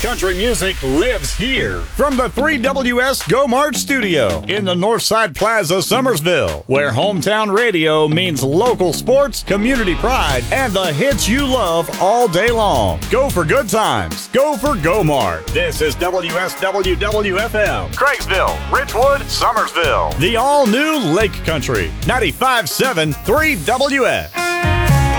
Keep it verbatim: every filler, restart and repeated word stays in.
Country music lives here. From the three W S Go March studio in the Northside Plaza, Summersville, where hometown radio means local sports, community pride, and the hits you love all day long. Go for good times. Go for Go Mart. This is W S W W F M, Craigsville, Richwood, Summersville. The all-new Lake Country, ninety-five point seven three W S.